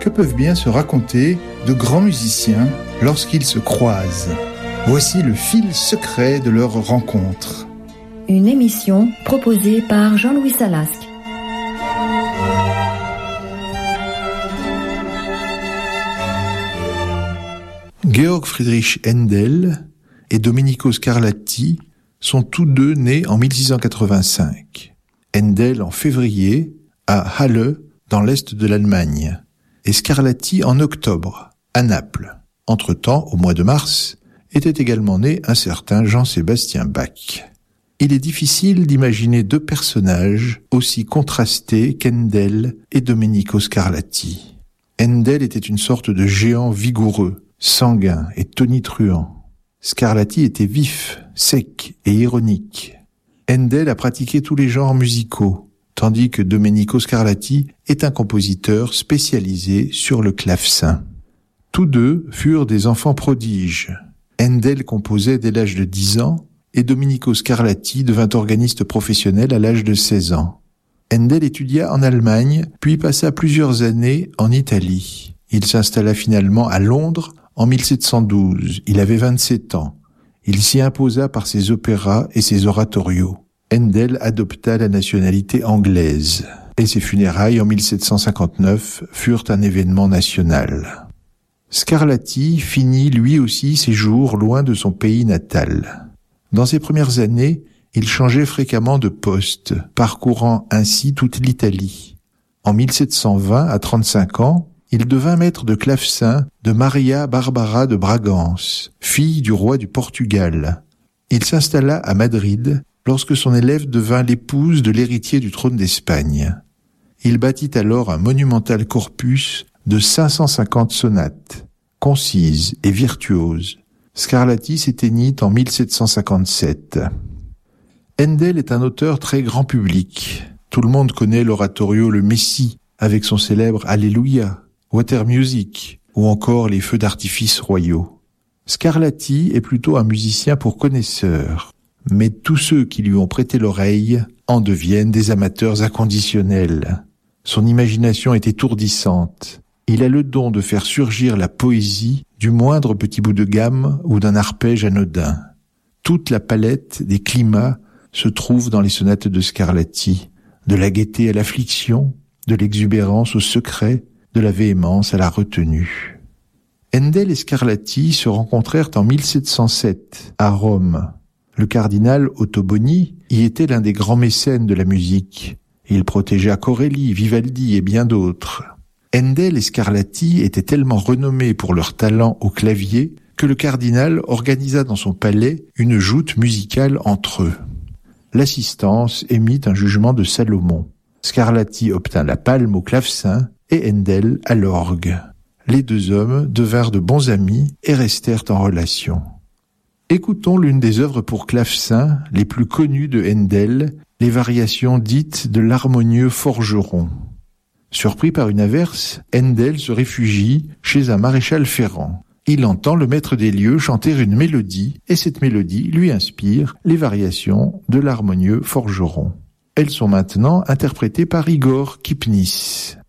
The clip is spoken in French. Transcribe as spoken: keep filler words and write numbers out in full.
Que peuvent bien se raconter de grands musiciens lorsqu'ils se croisent? Voici le fil secret de leur rencontre. Une émission proposée par Jean-Louis Salasque. Georg Friedrich Händel et Domenico Scarlatti sont tous deux nés en mille six cent quatre-vingt-cinq. Händel en février à Halle, dans l'est de l'Allemagne, et Scarlatti en octobre, à Naples. Entre-temps, au mois de mars, était également né un certain Jean-Sébastien Bach. Il est difficile d'imaginer deux personnages aussi contrastés qu'Händel et Domenico Scarlatti. Händel était une sorte de géant vigoureux, sanguin et tonitruant. Scarlatti était vif, sec et ironique. Händel a pratiqué tous les genres musicaux, tandis que Domenico Scarlatti est un compositeur spécialisé sur le clavecin. Tous deux furent des enfants prodiges. Händel composait dès l'âge de dix ans et Domenico Scarlatti devint organiste professionnel à l'âge de seize ans. Händel étudia en Allemagne, puis passa plusieurs années en Italie. Il s'installa finalement à Londres en mille sept cent douze. Il avait vingt-sept ans. Il s'y imposa par ses opéras et ses oratorios. Händel adopta la nationalité anglaise et ses funérailles en mille sept cent cinquante-neuf furent un événement national. Scarlatti finit lui aussi ses jours loin de son pays natal. Dans ses premières années, il changeait fréquemment de poste, parcourant ainsi toute l'Italie. En mille sept cent vingt, à trente-cinq ans, il devint maître de clavecin de Maria Barbara de Bragance, fille du roi du Portugal. Il s'installa à Madrid lorsque son élève devint l'épouse de l'héritier du trône d'Espagne. Il bâtit alors un monumental corpus de cinq cent cinquante sonates, concises et virtuoses. Scarlatti s'éteignit en mille sept cent cinquante-sept. Händel est un auteur très grand public. Tout le monde connaît l'oratorio Le Messie, avec son célèbre Alléluia, Water Music, ou encore les feux d'artifice royaux. Scarlatti est plutôt un musicien pour connaisseurs, mais tous ceux qui lui ont prêté l'oreille en deviennent des amateurs inconditionnels. Son imagination est étourdissante. Il a le don de faire surgir la poésie du moindre petit bout de gamme ou d'un arpège anodin. Toute la palette des climats se trouve dans les sonates de Scarlatti, de la gaieté à l'affliction, de l'exubérance au secret, de la véhémence à la retenue. Händel et Scarlatti se rencontrèrent en mille sept cent sept, à Rome. Le cardinal Ottoboni y était l'un des grands mécènes de la musique. Il protégea Corelli, Vivaldi et bien d'autres. Händel et Scarlatti étaient tellement renommés pour leur talent au clavier que le cardinal organisa dans son palais une joute musicale entre eux. L'assistance émit un jugement de Salomon. Scarlatti obtint la palme au clavecin et Händel à l'orgue. Les deux hommes devinrent de bons amis et restèrent en relation. Écoutons l'une des œuvres pour clavecin les plus connues de Händel, les variations dites de l'harmonieux forgeron. Surpris par une averse, Händel se réfugie chez un maréchal ferrant. Il entend le maître des lieux chanter une mélodie et cette mélodie lui inspire les variations de l'harmonieux forgeron. Elles sont maintenant interprétées par Igor Kipnis.